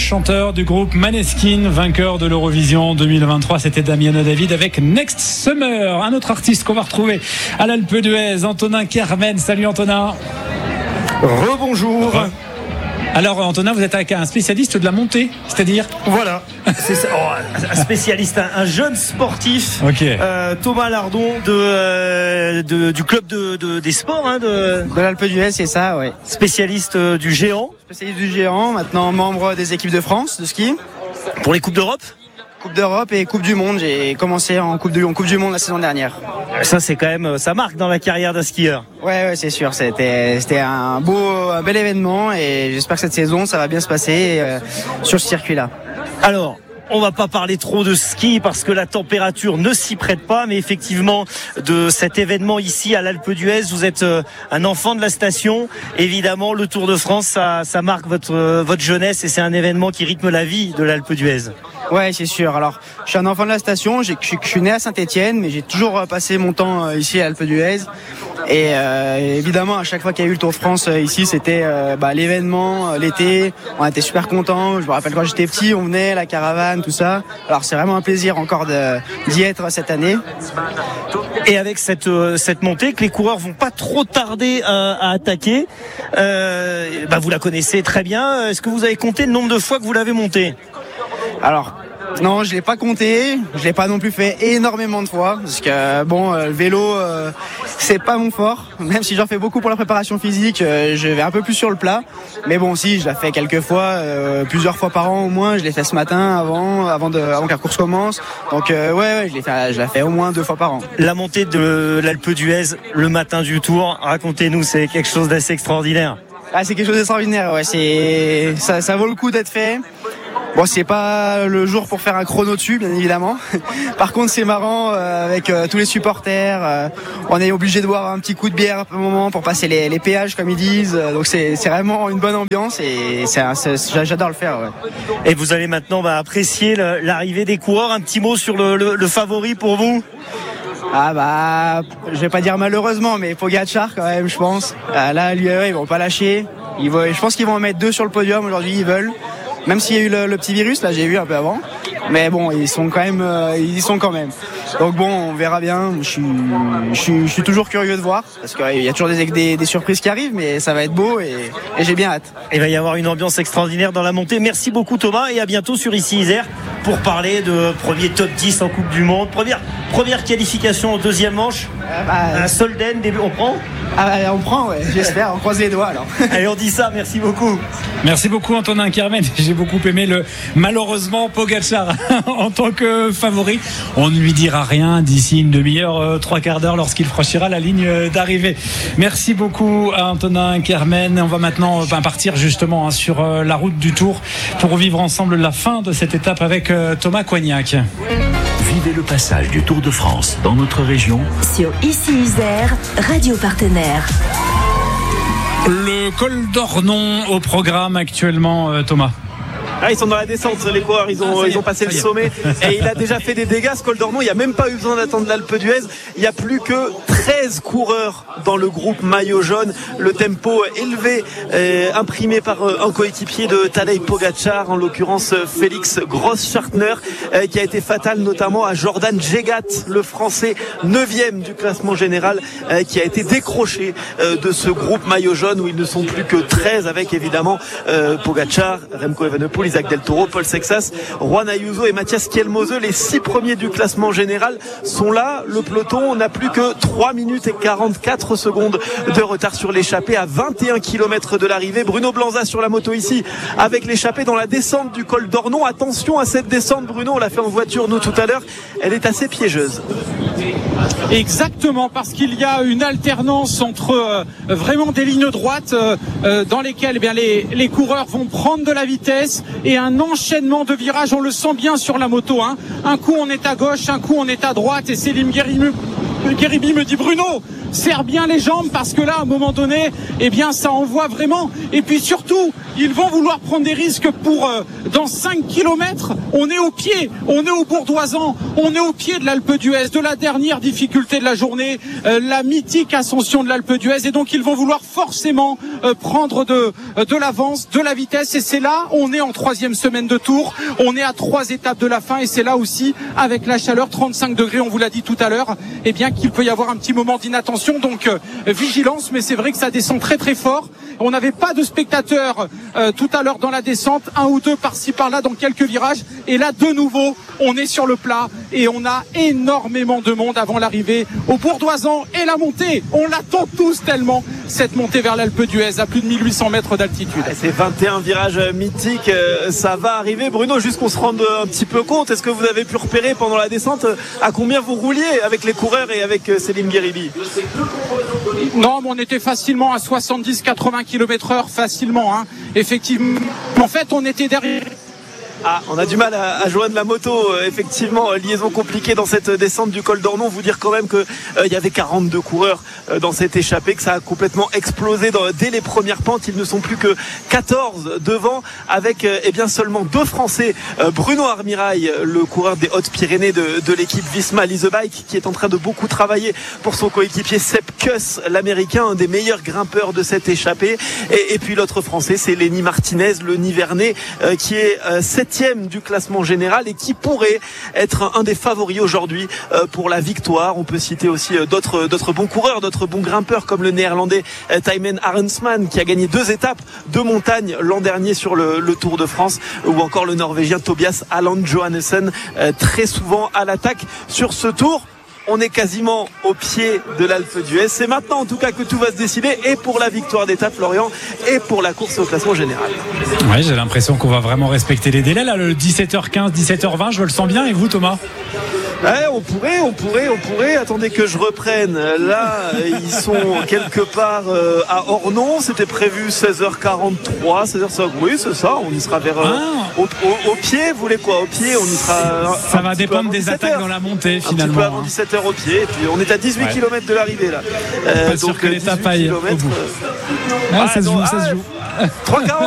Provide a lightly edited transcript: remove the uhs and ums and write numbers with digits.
chanteur du groupe Maneskin, vainqueur de l'Eurovision 2023. C'était Damiano David avec Next Summer. Un autre artiste qu'on va retrouver à l'Alpe d'Huez, Antonin Carmen. Salut Antonin. Rebonjour. Alors Antonin, vous êtes avec un spécialiste de la montée, c'est-à-dire ? Voilà, c'est ça. Un spécialiste, un jeune sportif, okay. Thomas Lardon du club des sports de l'Alpe d'Huez, c'est ça, ouais. Spécialiste du géant. Spécialiste du géant, maintenant membre des équipes de France de ski. Pour les Coupes d'Europe ? Coupe d'Europe et Coupe du Monde. J'ai commencé en Coupe du Monde la saison dernière. Ça, c'est quand même, ça marque dans la carrière d'un skieur. Ouais, c'est sûr. C'était un bel événement et j'espère que cette saison, ça va bien se passer sur ce circuit-là. Alors, on va pas parler trop de ski parce que la température ne s'y prête pas, mais effectivement de cet événement ici à l'Alpe d'Huez, vous êtes un enfant de la station. Évidemment, le Tour de France, ça marque votre jeunesse et c'est un événement qui rythme la vie de l'Alpe d'Huez. Ouais, c'est sûr. Alors, je suis un enfant de la station. Je suis né à Saint-Étienne, mais j'ai toujours passé mon temps ici à l'Alpe d'Huez. Et évidemment, à chaque fois qu'il y a eu le Tour de France ici, c'était l'événement, l'été. On était super contents. Je me rappelle quand j'étais petit, on venait, la caravane, tout ça. Alors, c'est vraiment un plaisir encore d'y être cette année. Et avec cette montée que les coureurs vont pas trop tarder à attaquer, vous la connaissez très bien. Est-ce que vous avez compté le nombre de fois que vous l'avez montée ? Alors, non, je l'ai pas compté. Je l'ai pas non plus fait énormément de fois parce que le vélo, c'est pas mon fort. Même si j'en fais beaucoup pour la préparation physique, je vais un peu plus sur le plat. Mais bon, si, je l'ai fait quelques fois, plusieurs fois par an au moins. Je l'ai fait ce matin avant que la course commence. Donc ouais, je l'ai fait au moins 2 fois par an. La montée de l'Alpe d'Huez le matin du Tour, racontez-nous, c'est quelque chose d'assez extraordinaire. Ah, c'est quelque chose d'extraordinaire. Ouais, ça vaut le coup d'être fait. Bon, c'est pas le jour pour faire un chrono dessus, bien évidemment. Par contre, c'est marrant avec tous les supporters. On est obligé de boire un petit coup de bière à un moment pour passer les péages, comme ils disent. Donc c'est vraiment une bonne ambiance et j'adore le faire. Ouais. Et vous allez maintenant apprécier l'arrivée des coureurs. Un petit mot sur le favori pour vous ? Je vais pas dire malheureusement, mais Pogačar quand même, je pense. Là, l'UAE, ils vont pas lâcher. Je pense qu'ils vont en mettre 2 sur le podium aujourd'hui. Ils veulent. Même s'il y a eu le petit virus, là j'ai vu un peu avant, mais bon, ils y sont quand même. Donc bon, on verra bien. Je suis toujours curieux de voir parce qu'il y a toujours des surprises qui arrivent, mais ça va être beau et j'ai bien hâte. Il va y avoir une ambiance extraordinaire dans la montée. Merci beaucoup Thomas et à bientôt sur Ici Isère pour parler de premier top 10 en Coupe du Monde. Première qualification en deuxième manche. Un Solden, début, on prend ? On prend, ouais, j'espère. On croise les doigts alors. Allez, on dit ça. Merci beaucoup. Merci beaucoup Antonin Carmen. J'ai beaucoup aimé malheureusement Pogačar en tant que favori. On ne lui dira rien d'ici une demi-heure, 3/4 d'heure lorsqu'il franchira la ligne d'arrivée. Merci beaucoup à Antonin Carmen. On va maintenant partir justement sur la route du Tour pour vivre ensemble la fin de cette étape avec Thomas Coignac. Vivez le passage du Tour de France dans notre région sur Ici Isère, radio partenaire. Le col d'Ornon au programme actuellement, Thomas. Ils sont dans la descente, les coureurs, ils ont passé le sommet et il a déjà fait des dégâts ce col d'Ornon. Il n'y a même pas eu besoin d'attendre l'Alpe d'Huez. Il n'y a plus que 13 coureurs dans le groupe maillot jaune. Le tempo élevé imprimé par un coéquipier de Tadej Pogačar, en l'occurrence Félix Gross-Schartner, qui a été fatal notamment à Jordan Jegat, le français 9e du classement général, qui a été décroché de ce groupe maillot jaune où ils ne sont plus que 13 avec évidemment Pogačar, Remco Evenepoel, Isaac Del Toro, Paul Sexas, Juan Ayuso et Mathias Kielmose. Les 6 premiers du classement général sont là. Le peloton n'a plus que 3 minutes et 44 secondes de retard sur l'échappée à 21 km de l'arrivée. Bruno Blanza sur la moto ici avec l'échappée dans la descente du col d'Ornon. Attention à cette descente, Bruno, on l'a fait en voiture nous tout à l'heure. Elle est assez piégeuse. Exactement, parce qu'il y a une alternance entre vraiment des lignes droites dans lesquelles les coureurs vont prendre de la vitesse et un enchaînement de virages. On le sent bien sur la moto. Un coup on est à gauche, un coup on est à droite et Selim Gheribi me dit Bruno, serre bien les jambes parce que là, à un moment donné, eh bien, ça envoie vraiment. Et puis surtout, ils vont vouloir prendre des risques pour dans 5 km. On est au pied, on est au Bourdoisan, on est au pied de l'Alpe d'Huez, de la dernière difficulté de la journée, la mythique ascension de l'Alpe d'Huez. Et donc, ils vont vouloir forcément prendre de l'avance, de la vitesse. Et c'est là, on est en 3e semaine de Tour. On est à 3 étapes de la fin. Et c'est là aussi, avec la chaleur, 35 degrés, on vous l'a dit tout à l'heure, eh bien, qu'il peut y avoir un petit moment d'inattention. Donc, vigilance. Mais c'est vrai que ça descend très très fort. On n'avait pas de spectateurs tout à l'heure dans la descente, 1 ou 2 par-ci par-là dans quelques virages, et là de nouveau on est sur le plat et on a énormément de monde avant l'arrivée au Bourdoisan et la montée, on l'attend tous tellement, cette montée vers l'Alpe d'Huez à plus de 1800 mètres d'altitude. C'est 21 virages mythiques, ça va arriver. Bruno, juste qu'on se rende un petit peu compte, est-ce que vous avez pu repérer pendant la descente à combien vous rouliez avec les coureurs et avec Selim Gheribi? Non, mais on était facilement à 70-80 km/h, facilement, hein. Effectivement, en fait on était derrière. Ah, on a du mal à joindre la moto, effectivement, liaison compliquée dans cette descente du col d'Ornon. Vous dire quand même que il y avait 42 coureurs dans cette échappée, que ça a complètement explosé dès les premières pentes. Ils ne sont plus que 14 devant, avec eh bien seulement 2 Français. Bruno Armirail, le coureur des Hautes-Pyrénées de l'équipe Visma Lease Bike, qui est en train de beaucoup travailler pour son coéquipier Sepp Kuss, l'Américain, un des meilleurs grimpeurs de cette échappée. Et puis l'autre Français, c'est Lenny Martinez, le Nivernais, qui est 7e du classement général et qui pourrait être un des favoris aujourd'hui pour la victoire. On peut citer aussi d'autres bons coureurs, d'autres bons grimpeurs comme le néerlandais Thymen Arensman, qui a gagné 2 étapes de montagne l'an dernier sur le Tour de France, ou encore le norvégien Tobias Alland Johannessen, très souvent à l'attaque sur ce tour. On est quasiment au pied de l'Alpe d'Huez. C'est maintenant en tout cas que tout va se décider, et pour la victoire d'étape, Florian, et pour la course au classement général. Ouais, j'ai l'impression qu'on va vraiment respecter les délais là, le 17h15, 17h20, je le sens bien. Et vous, Thomas? Ouais, on pourrait. Attendez que je reprenne. Là, ils sont quelque part à Ornon. C'était prévu 16h43, 16h05. Oui, c'est ça. On y sera vers au pied. Vous voulez quoi? Au pied, on y sera. Ça va dépendre des attaques dans la montée finalement. Un petit peu avant 17h au pied. Et puis on est à 18 km de l'arrivée là. Pas sûr que l'étape aille au bout. Ça se joue. 3,40.